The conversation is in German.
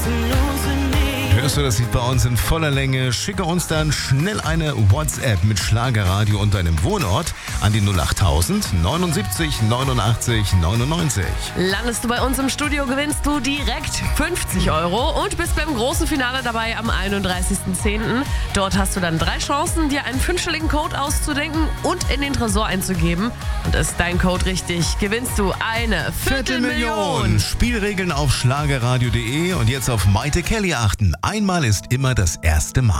Hörst du das Lied bei uns in voller Länge? Schicke uns dann schnell eine WhatsApp mit Schlagerradio und deinem Wohnort an die 08000 79 89 99. Landest du bei uns im Studio, gewinnst du direkt 50 € und bist beim großen Finale dabei am 31.10. Dort hast du dann 3 Chancen, dir einen 5-stelligen Code auszudenken und in den Tresor einzugeben. Und ist dein Code richtig, gewinnst du eine Viertelmillion. Spielregeln auf schlagerradio.de und jetzt auf Maite Kelly achten. Einmal ist immer das erste Mal.